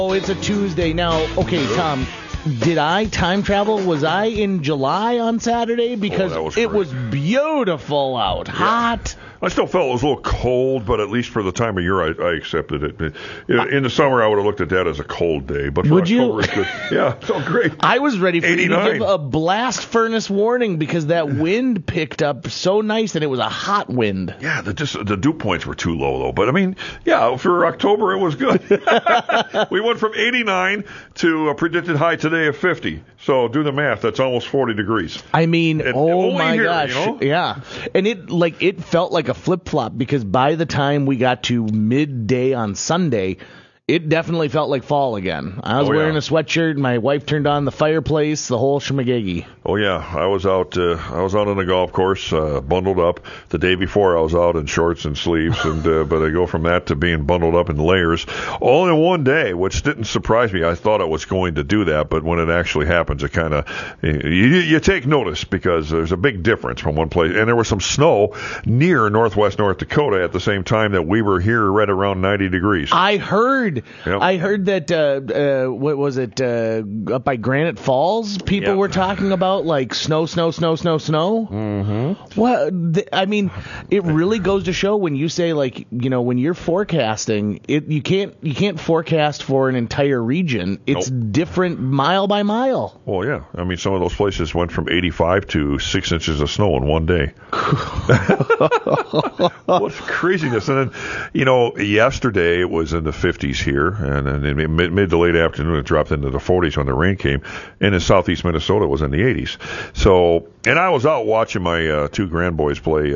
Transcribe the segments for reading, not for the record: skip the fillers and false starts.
Oh, it's a Tuesday now. Okay, Tom, did I time travel? Was I in July on Saturday? Because it was beautiful out, hot. I still felt it was a little cold, but at least for the time of year, I accepted it. In the summer, I would have looked at that as a cold day. But for October, it's good. Yeah, it felt great. I was ready for 89. you to give a blast furnace warning because that wind picked up so nice, and it was a hot wind. Yeah, the dew points were too low, though. But, I mean, yeah, for October, it was good. We went from 89 to a predicted high today of 50. So do the math. That's almost 40 degrees. I mean, my here, gosh. You know? Yeah. And it felt like a flip-flop because by the time we got to midday on Sunday, it definitely felt like fall again. I was wearing a sweatshirt. My wife turned on the fireplace, the whole shmagegi. Oh yeah, I was out on the golf course, bundled up. The day before, I was out in shorts and sleeves, and but I go from that to being bundled up in layers, all in one day, which didn't surprise me. I thought I was going to do that, but when it actually happens, it kind of you take notice because there's a big difference from one place. And there was some snow near northwest North Dakota at the same time that we were here, right around 90 degrees. I heard. Yep. I heard that, what was it, up by Granite Falls, people were talking about, like, snow. Mm-hmm. Well, I mean, it really goes to show when you say, like, you know, when you're forecasting, you can't forecast for an entire region. It's different mile by mile. Well, yeah. I mean, some of those places went from 85 to 6 inches of snow in one day. What craziness. And then, you know, yesterday it was in the 50s here, and then in mid to late afternoon it dropped into the 40s when the rain came, and in southeast Minnesota it was in the 80s. So, and I was out watching my two grandboys play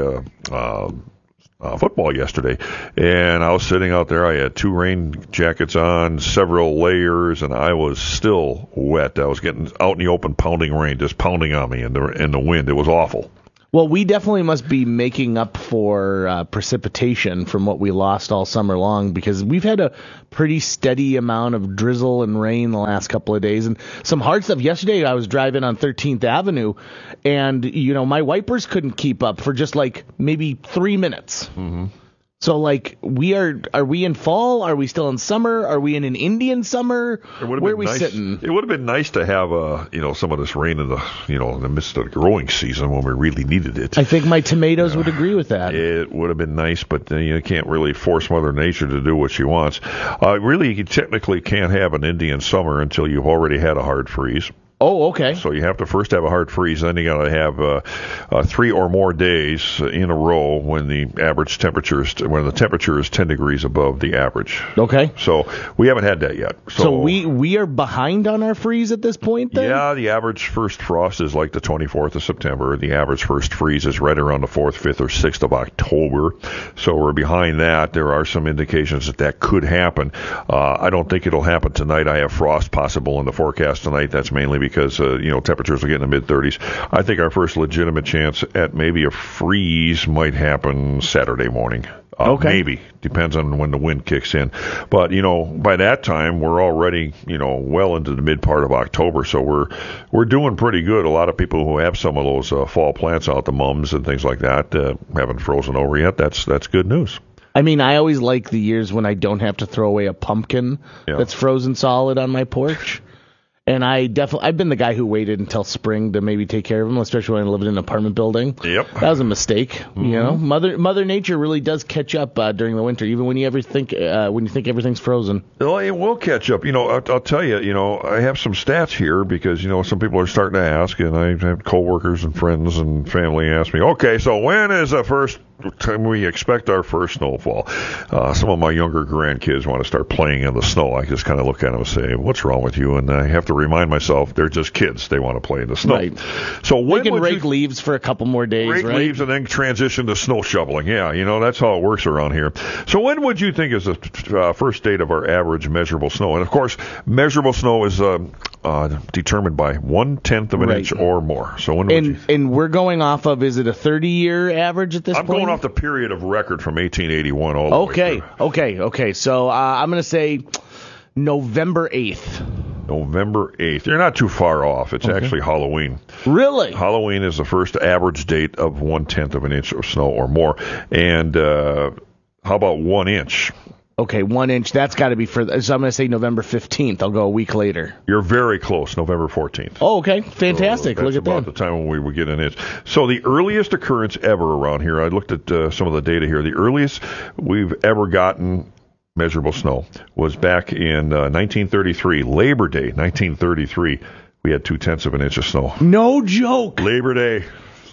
football yesterday, and I was sitting out there. I had two rain jackets on, several layers, and I was still wet. I was getting out in the open, pounding rain, just pounding on me in the wind. It was awful. Well, we definitely must be making up for precipitation from what we lost all summer long because we've had a pretty steady amount of drizzle and rain the last couple of days and some hard stuff. Yesterday I was driving on 13th Avenue and, you know, my wipers couldn't keep up for just like maybe 3 minutes. Mm-hmm. So, like, are we in fall? Are we still in summer? Are we in an Indian summer? Where are we sitting? It would have been nice to have, some of this rain in the midst of the growing season when we really needed it. I think my tomatoes would agree with that. It would have been nice, but you can't really force Mother Nature to do what she wants. Really, you technically can't have an Indian summer until you've already had a hard freeze. Oh, okay. So you have to first have a hard freeze, then you got to have 3 or more days in a row when the temperature is 10 degrees above the average. Okay. So we haven't had that yet. So we are behind on our freeze at this point, then? Yeah, the average first frost is like the 24th of September. The average first freeze is right around the 4th, 5th, or 6th of October. So we're behind that. There are some indications that could happen. I don't think it'll happen tonight. I have frost possible in the forecast tonight. That's mainly because, temperatures will get in the mid-30s. I think our first legitimate chance at maybe a freeze might happen Saturday morning. Okay. Maybe. Depends on when the wind kicks in. But, by that time, we're already, well into the mid part of October, so we're doing pretty good. A lot of people who have some of those fall plants out, the mums and things like that, haven't frozen over yet. That's good news. I mean, I always like the years when I don't have to throw away a pumpkin that's frozen solid on my porch. And I've been the guy who waited until spring to maybe take care of them, especially when I lived in an apartment building. Yep. That was a mistake. Mm-hmm. Mother Nature really does catch up during the winter, even when you think everything's frozen. Well, it will catch up. I'll tell you, I have some stats here because, some people are starting to ask, and I have coworkers and friends and family ask me, okay, so when is the first time we expect our first snowfall? Some of my younger grandkids want to start playing in the snow. I just kind of look at them and say, what's wrong with you? And I have to remind myself they're just kids. They want to play in the snow. Right. So when they can rake leaves for a couple more days, rake right? leaves and then transition to snow shoveling. Yeah, that's how it works around here. So when would you think is the first date of our average measurable snow? And, of course, measurable snow is determined by 1/10 of an inch or more. So when would you... And we're going off of, is it a 30-year average at this point? I'm going off the period of record from 1881 all the way through. Okay. So I'm going to say November 8th. November 8th. You're not too far off. It's actually Halloween. Really? Halloween is the first average date of 1/10 of an inch of snow or more. And how about 1 inch? Okay, 1 inch. That's got to be so I'm going to say November 15th. I'll go a week later. You're very close, November 14th. Oh, okay. Fantastic. So look at that. That's about the time when we would get an inch. So the earliest occurrence ever around here, I looked at some of the data here. The earliest we've ever gotten measurable snow was back in 1933, Labor Day, 1933. We had 0.2 of an inch of snow. No joke. Labor Day.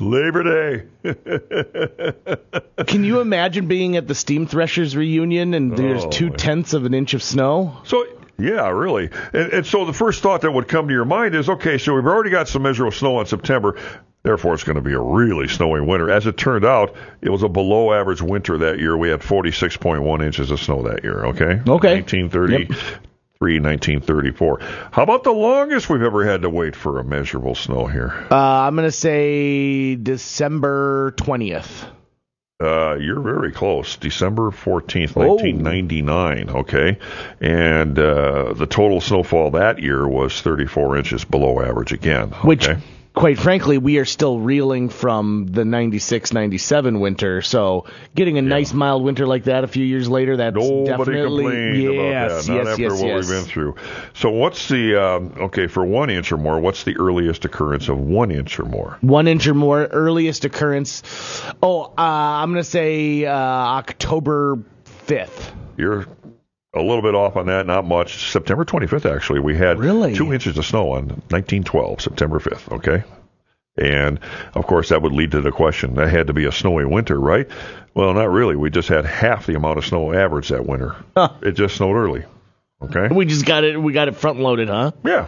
Can you imagine being at the Steam Threshers reunion and there's 0.2 of an inch of snow? So, yeah, really. And so the first thought that would come to your mind is, okay, so we've already got some measurable snow in September. Therefore, it's going to be a really snowy winter. As it turned out, it was a below average winter that year. We had 46.1 inches of snow that year, okay? Okay. 1933, 1934. How about the longest we've ever had to wait for a measurable snow here? I'm going to say December 20th. You're very close. December 14th, 1999, okay? And the total snowfall that year was 34 inches below average again. Okay? Which, quite frankly, we are still reeling from the 96-97 winter, so getting a nice mild winter like that a few years later, that's Nobody definitely... complained about that, not after what we've been through. So what's the, for 1 inch or more, what's the earliest occurrence of 1 inch or more? 1 inch or more, earliest occurrence, I'm going to say October 5th. You're a little bit off on that, not much. September 25th, actually, we had 2 inches of snow on 1912, September 5th, okay? And, of course, that would lead to the question, that had to be a snowy winter, right? Well, not really. We just had half the amount of snow average that winter. It just snowed early, okay? We got it front-loaded, huh? Yeah.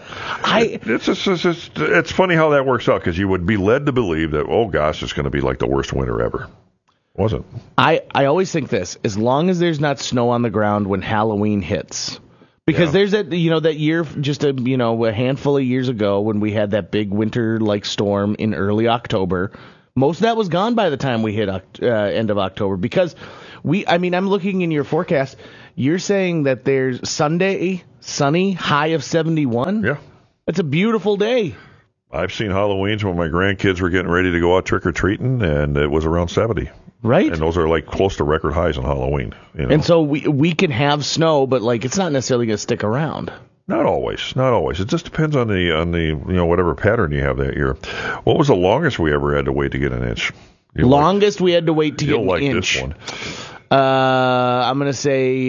It's funny how that works out, because you would be led to believe that, oh, gosh, it's going to be like the worst winter ever. Wasn't. I always think this, as long as there's not snow on the ground when Halloween hits. Because there's that year, just a handful of years ago when we had that big winter-like storm in early October. Most of that was gone by the time we hit end of October. Because I'm looking in your forecast. You're saying that there's Sunday, sunny, high of 71? Yeah. That's a beautiful day. I've seen Halloweens when my grandkids were getting ready to go out trick-or-treating, and it was around 70. Right. And those are like close to record highs on Halloween. And so we can have snow, but it's not necessarily going to stick around. Not always. It just depends on the whatever pattern you have that year. What was the longest we ever had to wait to get an inch? We had to wait to get an inch. This one. I'm going to say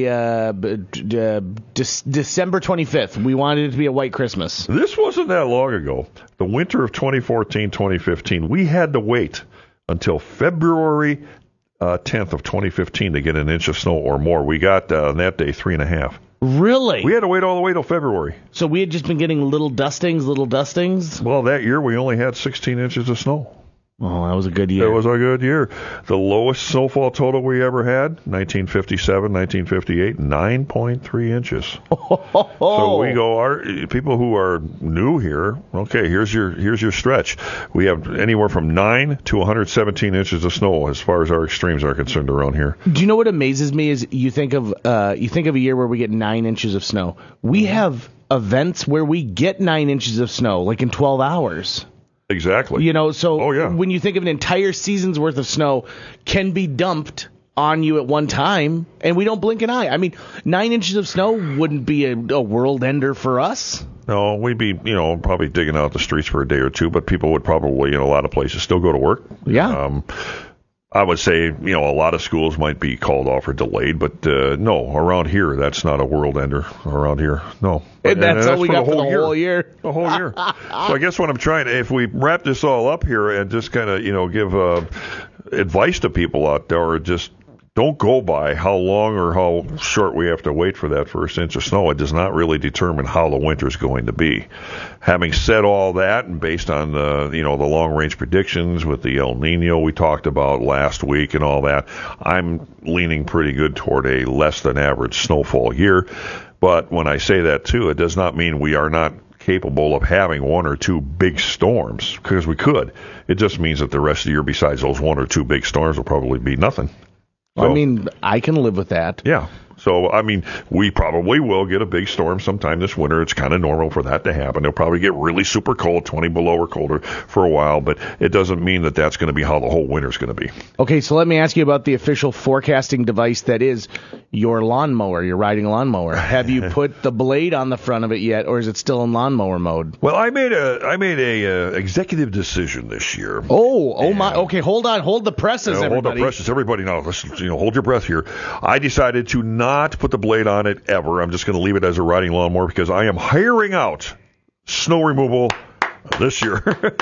December 25th. We wanted it to be a white Christmas. This wasn't that long ago. The winter of 2014-2015, we had to wait until February 10th of 2015 to get an inch of snow or more. We got on that day 3.5. Really? We had to wait all the way till February. So we had just been getting little dustings. Well, that year we only had 16 inches of snow. Oh, that was a good year. It was a good year. The lowest snowfall total we ever had, 1957, 1958, 9.3 inches. So we go, people who are new here, okay, here's your stretch. We have anywhere from 9 to 117 inches of snow as far as our extremes are concerned around here. Do you know what amazes me is you think of a year where we get 9 inches of snow. We have events where we get 9 inches of snow, like in 12 hours. Exactly. When you think of an entire season's worth of snow can be dumped on you at one time, and we don't blink an eye. 9 inches of snow wouldn't be a world ender for us. No, we'd be, probably digging out the streets for a day or two, but people would probably, in a lot of places, still go to work. Yeah. I would say, a lot of schools might be called off or delayed, but no, around here, that's not a world ender around here. No. And that's all we got for the whole year. The whole year. So I guess what I'm trying to, if we wrap this all up here and just kind of, give advice to people out there, or just don't go by how long or how short we have to wait for that first inch of snow. It does not really determine how the winter is going to be. Having said all that, and based on the long-range predictions with the El Nino we talked about last week and all that, I'm leaning pretty good toward a less than average snowfall year. But when I say that too, it does not mean we are not capable of having one or two big storms, because we could. It just means that the rest of the year, besides those one or two big storms, will probably be nothing. So, I can live with that. Yeah. So, we probably will get a big storm sometime this winter. It's kind of normal for that to happen. It'll probably get really super cold, 20 below or colder for a while, but it doesn't mean that that's going to be how the whole winter's going to be. Okay, so let me ask you about the official forecasting device that is your lawnmower, your riding lawnmower. Have you put the blade on the front of it yet, or is it still in lawnmower mode? Well, I made a executive decision this year. Oh my. Okay, hold the presses, everybody. Hold the presses, everybody. Now, listen, hold your breath here. I decided to not put the blade on it ever. I'm just going to leave it as a riding lawnmower because I am hiring out snow removal this year.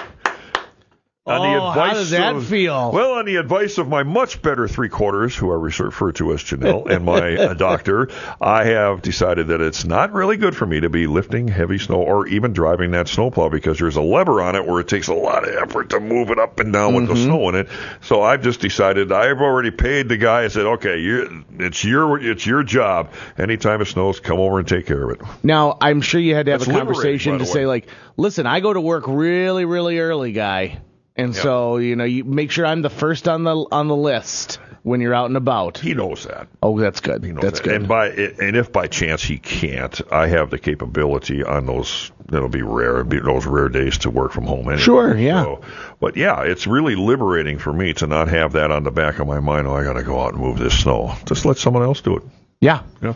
How does that feel? Well, on the advice of my much better three-quarters, who I refer to as Janelle, and my doctor, I have decided that it's not really good for me to be lifting heavy snow or even driving that snowplow because there's a lever on it where it takes a lot of effort to move it up and down with the snow in it. So I've just decided I've already paid the guy. I said, okay, it's your job. Anytime it snows, come over and take care of it. Now, I'm sure you had to have That's a conversation to say, like, listen, I go to work really, really early, guy. And so, you make sure I'm the first on the list when you're out and about. He knows that. Oh, that's good. That's good. And if by chance he can't, I have the capability on those. That'll be rare. Those rare days to work from home. Anyway. Sure. Yeah. So, but yeah, it's really liberating for me to not have that on the back of my mind. Oh, I got to go out and move this snow. Just let someone else do it. Yeah. Yeah.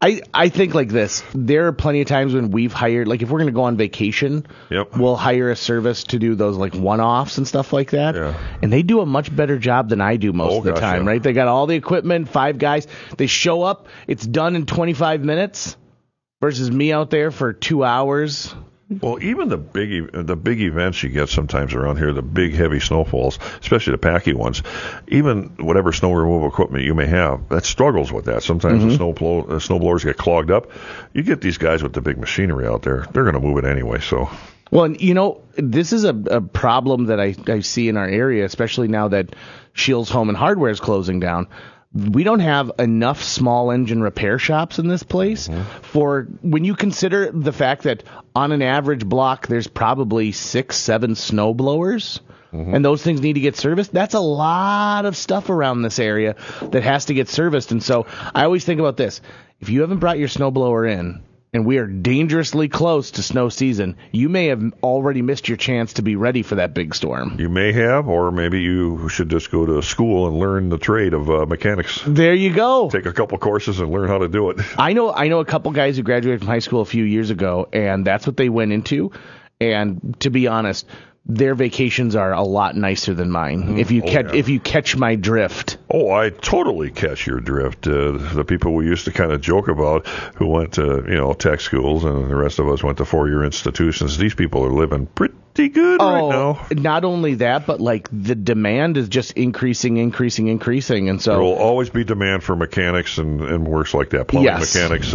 I think like this. There are plenty of times when we've hired, like if we're going to go on vacation, we'll hire a service to do those like one-offs and stuff like that. Yeah. And they do a much better job than I do most of the time, right? They got all the equipment, 5 guys. They show up, it's done in 25 minutes versus me out there for 2 hours. Well, even the big events you get sometimes around here, the big heavy snowfalls, especially the packy ones, even whatever snow removal equipment you may have, that struggles with that. Sometimes the snow blowers get clogged up. You get these guys with the big machinery out there, they're going to move it anyway. So. Well, and this is a problem that I see in our area, especially now that Shields Home and Hardware is closing down. We don't have enough small engine repair shops in this place for when you consider the fact that on an average block there's probably 6-7 snow blowers and those things need to get serviced. That's a lot of stuff around this area that has to get serviced. And so I always think about this. If you haven't brought your snowblower in, and we are dangerously close to snow season, you may have already missed your chance to be ready for that big storm. You may have, or maybe you should just go to school and learn the trade of mechanics. There you go. Take a couple courses and learn how to do it. I know a couple guys who graduated from high school a few years ago, and that's what they went into. And to be honest, their vacations are a lot nicer than mine. If you catch my drift. Oh, I totally catch your drift. The people we used to kind of joke about who went to tech schools and the rest of us went to 4-year institutions. These people are living pretty good right now. Not only that, but like the demand is just increasing, and so there will always be demand for mechanics and works like that. Plumbing mechanics,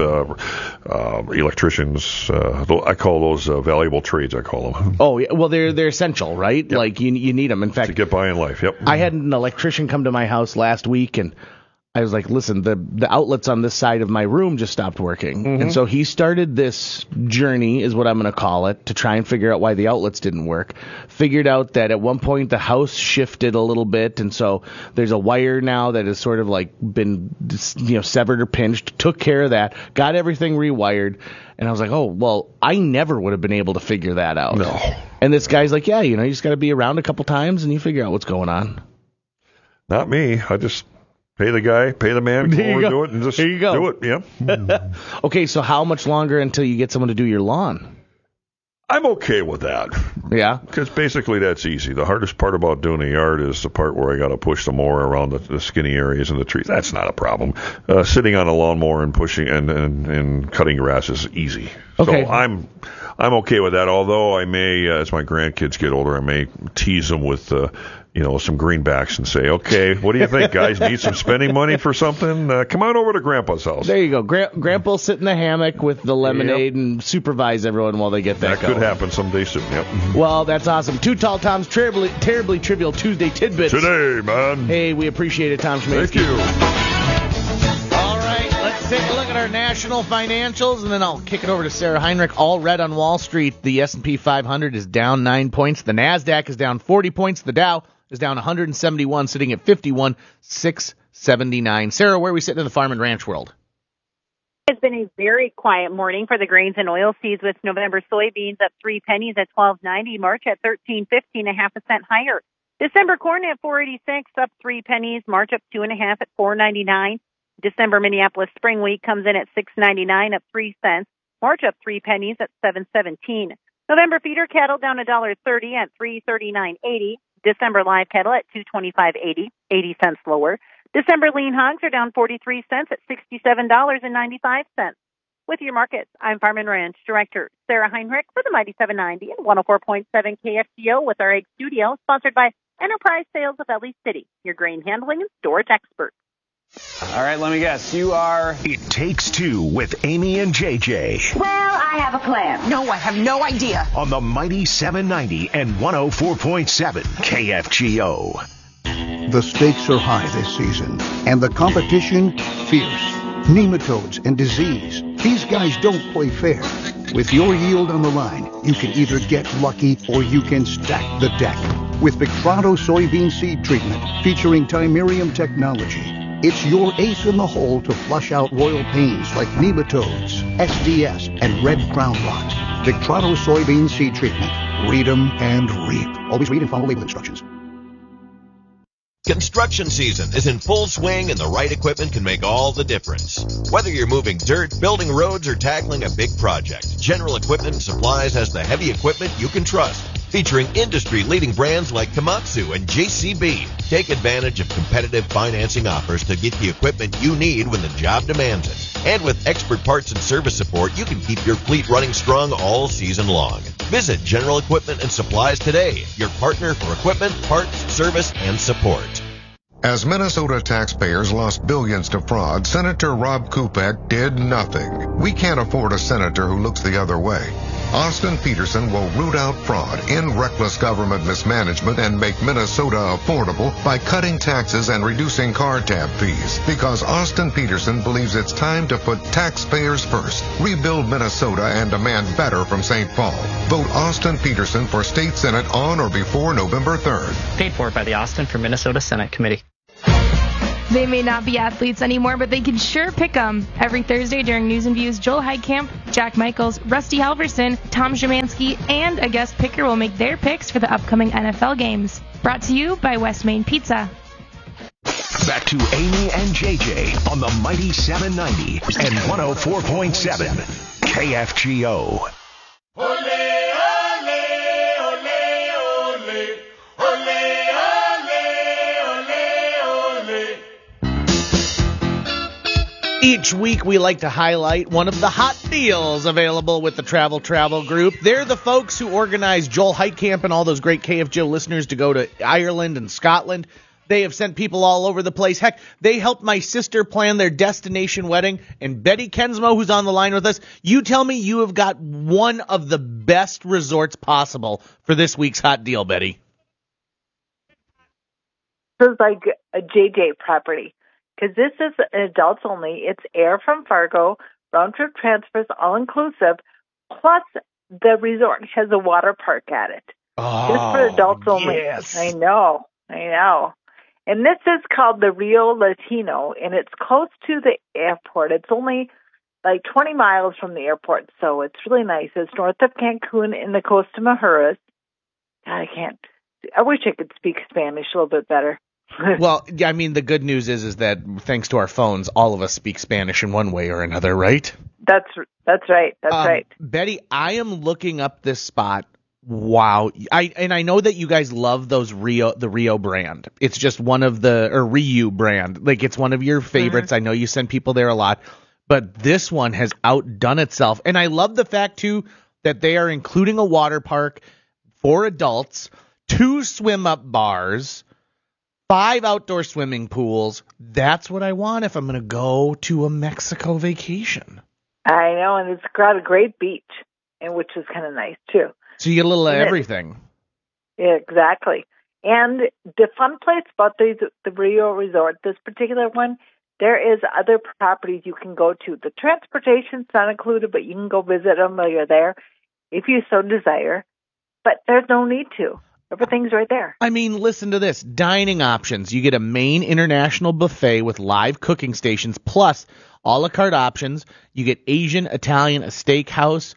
electricians. I call those valuable trades. I call them. Oh, yeah. Well, they're essential, right? Yep. Like you need them. In fact, to get by in life. Yep. I had an electrician come to my house last week, and I was like, listen, the outlets on this side of my room just stopped working. And so he started this journey, is what I'm going to call it, to try and figure out why the outlets didn't work. Figured out that at one point the house shifted a little bit, and so there's a wire now that has sort of like been severed or pinched. Took care of that, got everything rewired, and I was like, oh, well, I never would have been able to figure that out. No. And this guy's like, yeah, you just got to be around a couple times and you figure out what's going on. Not me. I just pay the guy, pay the man, go over and do it, and just do it. Yeah. Okay, so how much longer until you get someone to do your lawn? I'm okay with that. Yeah? Because basically that's easy. The hardest part about doing a yard is the part where I got to push the mower around the skinny areas and the trees. That's not a problem. Sitting on a lawnmower and pushing and cutting grass is easy. Okay. So I'm okay with that, although I may, as my grandkids get older, I may tease them with some greenbacks and say, okay, what do you think, guys? Need some spending money for something? Come on over to Grandpa's house. There you go. Grandpa will sit in the hammock with the lemonade and supervise everyone while they get that going. Could happen someday soon, yep. Well, that's awesome. Two Tall Tom's terribly trivial Tuesday tidbits. Today, man. Hey, we appreciate it, Tom Schmidt. Thank you. All right, let's take a look at our national financials, and then I'll kick it over to Sarah Heinrich. All red on Wall Street. The S&P 500 is down 9 points. The NASDAQ is down 40 points. The Dow is down 171, sitting at 51,679. Sarah, where are we sitting in the farm and ranch world? It's been a very quiet morning for the grains and oilseeds, with November soybeans up 3 pennies at $12.90, March at $13.50, and a half a cent higher. December corn at $4.86, up 3 pennies, March up 2.5 at $4.99. December Minneapolis Spring Wheat comes in at $6.99, up 3 cents. March up 3 pennies at $7.17. November feeder cattle down $1.30 at $3.39.80. December live cattle at $225.80, 80 cents lower. December lean hogs are down 43 cents at $67.95. With your markets, I'm Farm and Ranch Director Sarah Heinrich for the Mighty 790 and 104.7 KFGO with our egg studio, sponsored by Enterprise Sales of LA City, your grain handling and storage expert. All right, let me guess. You are... It Takes Two with Amy and JJ. Well, I have a plan. No, I have no idea. On the Mighty 790 and 104.7 KFGO. The stakes are high this season, and the competition fierce. Nematodes and disease. These guys don't play fair. With your yield on the line, you can either get lucky or you can stack the deck. With Victrado soybean seed treatment featuring Timerium technology, it's your ace in the hole to flush out royal pains like nematodes, SDS, and red crown rot. Victrado soybean seed treatment. Read 'em and reap. Always read and follow label instructions. Construction season is in full swing and the right equipment can make all the difference. Whether you're moving dirt, building roads, or tackling a big project, General Equipment and Supplies has the heavy equipment you can trust. Featuring industry-leading brands like Komatsu and JCB. Take advantage of competitive financing offers to get the equipment you need when the job demands it. And with expert parts and service support, you can keep your fleet running strong all season long. Visit General Equipment and Supplies today, your partner for equipment, parts, service, and support. As Minnesota taxpayers lost billions to fraud, Senator Rob Kupek did nothing. We can't afford a senator who looks the other way. Austin Peterson will root out fraud, end reckless government mismanagement, and make Minnesota affordable by cutting taxes and reducing car tab fees. Because Austin Peterson believes it's time to put taxpayers first, rebuild Minnesota, and demand better from St. Paul. Vote Austin Peterson for State Senate on or before November 3rd. Paid for by the Austin for Minnesota Senate Committee. They may not be athletes anymore, but they can sure pick 'em. Every Thursday during News and Views, Joel Heidkamp, Jack Michaels, Rusty Halverson, Tom Szymanski, and a guest picker will make their picks for the upcoming NFL games. Brought to you by West Main Pizza. Back to Amy and JJ on the Mighty 790 and 104.7 KFGO. Each week, we like to highlight one of the hot deals available with the Travel Group. They're the folks who organize Joel Heidkamp and all those great KFGO listeners to go to Ireland and Scotland. They have sent people all over the place. Heck, they helped my sister plan their destination wedding. And Betty Kensmo, who's on the line with us, you tell me you have got one of the best resorts possible for this week's hot deal, Betty. This is like a JJ property. Because this is adults only. It's air from Fargo, round-trip transfers, all-inclusive, plus the resort has a water park at it. Oh, just for adults only. Yes. I know. And this is called the Rio Latino, and it's close to the airport. It's only like 20 miles from the airport, so it's really nice. It's north of Cancun in the Costa Mujeres. I wish I could speak Spanish a little bit better. Well, I mean, the good news is that thanks to our phones, all of us speak Spanish in one way or another, right? That's right. That's right. Betty, I am looking up this spot. Wow. I know that you guys love the Rio brand. It's just one of or Ryu brand. Like, it's one of your favorites. Mm-hmm. I know you send people there a lot, but this one has outdone itself. And I love the fact, too, that they are including a water park for adults, 2 swim-up bars, 5 outdoor swimming pools. That's what I want if I'm going to go to a Mexico vacation. I know, and it's got a great beach, and which is kind of nice, too. So you get a little of everything. Yeah, exactly. And the fun place about the Rio Resort, this particular one, there is other properties you can go to. The transportation's not included, but you can go visit them while you're there if you so desire. But there's no need to. Everything's right there. I mean, listen to this. Dining options. You get a main international buffet with live cooking stations, plus a la carte options. You get Asian, Italian, a steakhouse,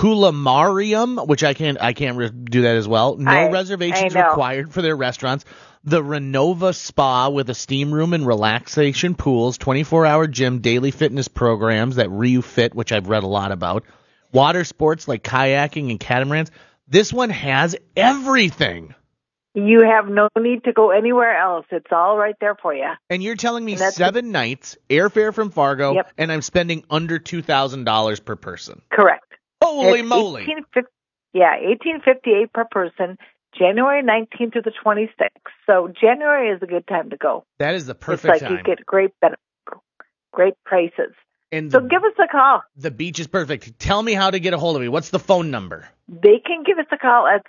culinarium, which I can't do that as well. No reservations required for their restaurants. the Renova Spa with a steam room and relaxation pools, 24-hour gym, daily fitness programs, that Ryu Fit, which I've read a lot about, water sports like kayaking and catamarans. This one has everything. You have no need to go anywhere else. It's all right there for you. And you're telling me 7 nights, airfare from Fargo, yep, and I'm spending under $2,000 per person. Correct. Holy moly. $1,858 per person, January 19th through the 26th. So January is a good time to go. That is the perfect time. You get great prices. And so give us a call. The beach is perfect. Tell me how to get a hold of me. What's the phone number? They can give us a call at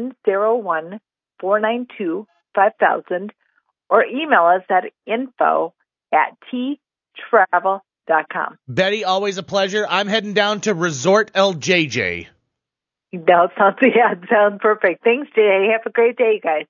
701-492-5000 or email us at info@ttravel.com. Betty, always a pleasure. I'm heading down to Resort LJJ. That sounds perfect. Thanks, Jay. Have a great day, guys.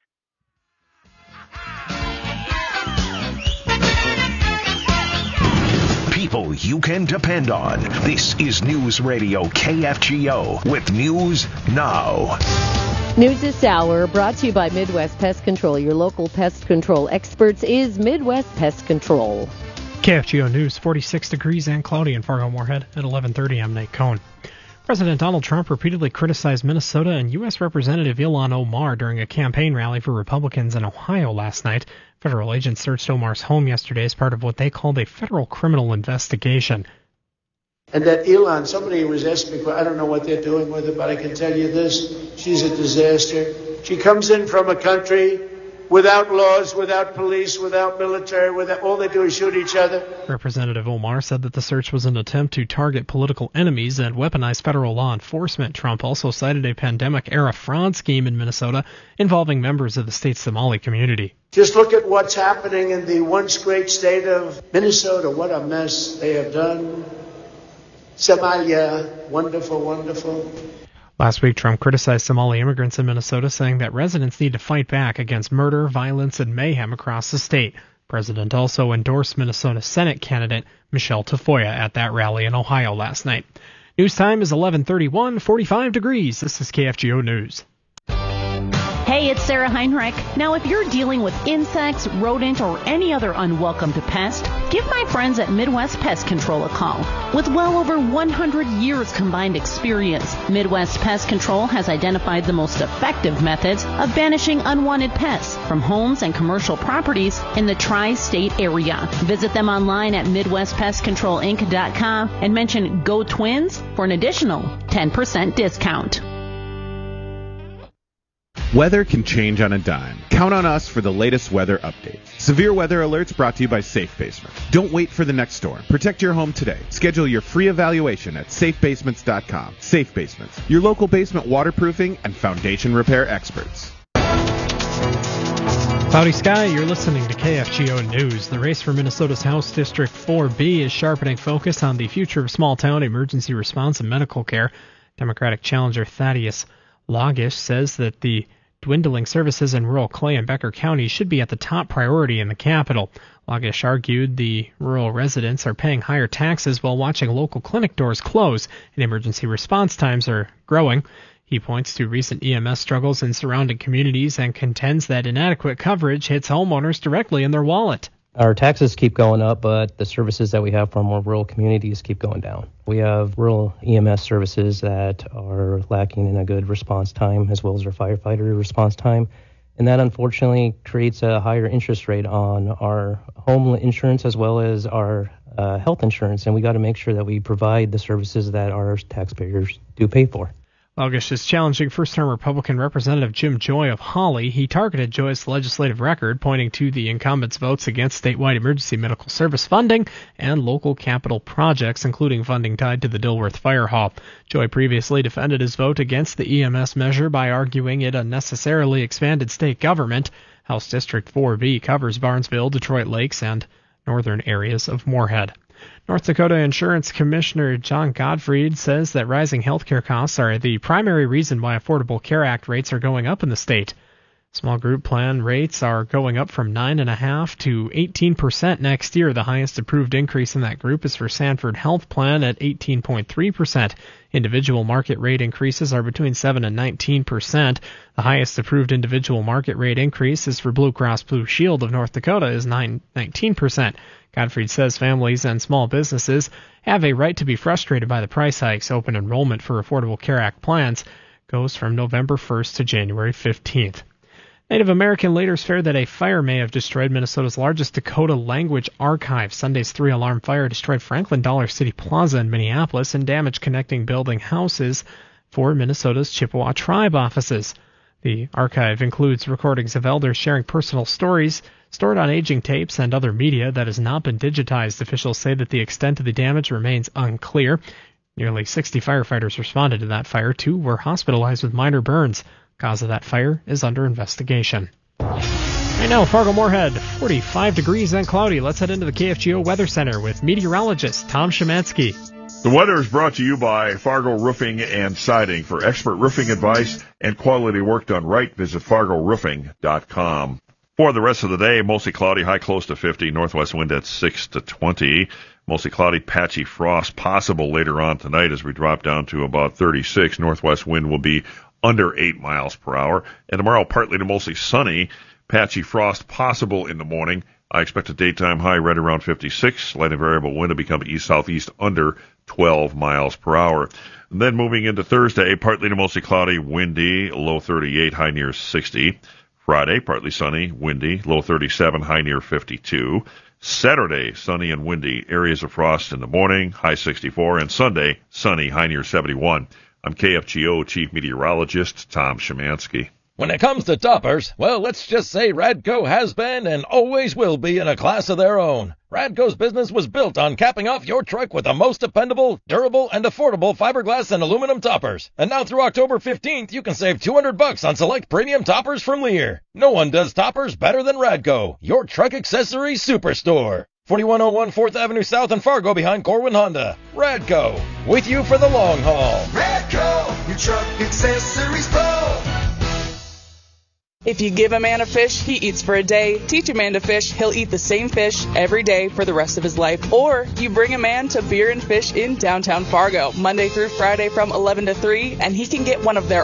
People you can depend on. This is News Radio KFGO with News Now. News this hour brought to you by Midwest Pest Control. Your local pest control experts is Midwest Pest Control. KFGO News, 46 degrees and cloudy in Fargo-Moorhead at 11:30. I'm Nate Cohn. President Donald Trump repeatedly criticized Minnesota and U.S. Representative Ilhan Omar during a campaign rally for Republicans in Ohio last night. Federal agents searched Omar's home yesterday as part of what they called a federal criminal investigation. And that Ilhan, somebody was asking me, I don't know what they're doing with her, but I can tell you this, she's a disaster. She comes in from a country without laws, without police, without military, all they do is shoot each other. Representative Omar said that the search was an attempt to target political enemies and weaponize federal law enforcement. Trump also cited a pandemic-era fraud scheme in Minnesota involving members of the state's Somali community. Just look at what's happening in the once great state of Minnesota. What a mess they have done. Somalia, wonderful, wonderful. Last week, Trump criticized Somali immigrants in Minnesota, saying that residents need to fight back against murder, violence, and mayhem across the state. The president also endorsed Minnesota Senate candidate Michelle Tafoya at that rally in Ohio last night. News time is 11:31, 45 degrees. This is KFGO News. Hey, it's Sarah Heinrich. Now, if you're dealing with insects, rodent, or any other unwelcome pest, give my friends at Midwest Pest Control a call. With well over 100 years combined experience, Midwest Pest Control has identified the most effective methods of banishing unwanted pests from homes and commercial properties in the tri-state area. Visit them online at MidwestPestControlInc.com and mention Go Twins for an additional 10% discount. Weather can change on a dime. Count on us for the latest weather updates. Severe weather alerts brought to you by Safe Basement. Don't wait for the next storm. Protect your home today. Schedule your free evaluation at safebasements.com. Safe Basements, your local basement waterproofing and foundation repair experts. Cloudy sky, you're listening to KFGO News. The race for Minnesota's House District 4B is sharpening focus on the future of small-town emergency response and medical care. Democratic challenger Thaddeus Logish says that the dwindling services in rural Clay and Becker counties should be at the top priority in the capital. Logish argued the rural residents are paying higher taxes while watching local clinic doors close, and emergency response times are growing. He points to recent EMS struggles in surrounding communities and contends that inadequate coverage hits homeowners directly in their wallet. Our taxes keep going up, but the services that we have from our rural communities keep going down. We have rural EMS services that are lacking in a good response time, as well as our firefighter response time. And that unfortunately creates a higher interest rate on our home insurance as well as our health insurance. And we got to make sure that we provide the services that our taxpayers do pay for. Logish is challenging first-term Republican Representative Jim Joy of Hawley. He targeted Joy's legislative record, pointing to the incumbent's votes against statewide emergency medical service funding and local capital projects, including funding tied to the Dilworth Fire Hall. Joy previously defended his vote against the EMS measure by arguing it unnecessarily expanded state government. House District 4B covers Barnesville, Detroit Lakes, and northern areas of Moorhead. North Dakota Insurance Commissioner John Gottfried says that rising health care costs are the primary reason why Affordable Care Act rates are going up in the state. Small group plan rates are going up from 9.5% to 18% next year. The highest approved increase in that group is for Sanford Health Plan at 18.3%. Individual market rate increases are between 7 and 19%. The highest approved individual market rate increase is for Blue Cross Blue Shield of North Dakota is 19%. Gottfried says families and small businesses have a right to be frustrated by the price hikes. Open enrollment for Affordable Care Act plans goes from November 1st to January 15th. Native American leaders fear that a fire may have destroyed Minnesota's largest Dakota language archive. Sunday's 3-alarm fire destroyed Franklin Dollar City Plaza in Minneapolis and damaged connecting building houses for Minnesota's Chippewa tribe offices. The archive includes recordings of elders sharing personal stories stored on aging tapes and other media that has not been digitized. Officials say that the extent of the damage remains unclear. Nearly 60 firefighters responded to that fire. 2 were hospitalized with minor burns. Cause of that fire is under investigation. Right now, Fargo-Moorhead, 45 degrees and cloudy. Let's head into the KFGO Weather Center with meteorologist Tom Szymanski. The weather is brought to you by Fargo Roofing and Siding. For expert roofing advice and quality work done right, visit FargoRoofing.com. For the rest of the day, mostly cloudy, high close to 50, northwest wind at 6 to 20. Mostly cloudy, patchy frost possible later on tonight as we drop down to about 36. Northwest wind will be under 8 miles per hour. And tomorrow, partly to mostly sunny, patchy frost possible in the morning. I expect a daytime high right around 56. Slight and variable wind to become east-southeast under 12 miles per hour. And then moving into Thursday, partly to mostly cloudy, windy, low 38, high near 60. Friday, partly sunny, windy, low 37, high near 52. Saturday, sunny and windy, areas of frost in the morning, high 64. And Sunday, sunny, high near 71. I'm KFGO Chief Meteorologist Tom Szymanski. When it comes to toppers, well, let's just say Radco has been and always will be in a class of their own. Radco's business was built on capping off your truck with the most dependable, durable, and affordable fiberglass and aluminum toppers. And now through October 15th, you can save $200 on select premium toppers from Lear. No one does toppers better than Radco, your truck accessories superstore. 4101 4th Avenue South in Fargo behind Corwin Honda. Radco, with you for the long haul. Radco, your truck accessories pro. If you give a man a fish, he eats for a day. Teach a man to fish, he'll eat the same fish every day for the rest of his life. Or you bring a man to Beer and Fish in downtown Fargo, Monday through Friday from 11 to 3, and he can get one of their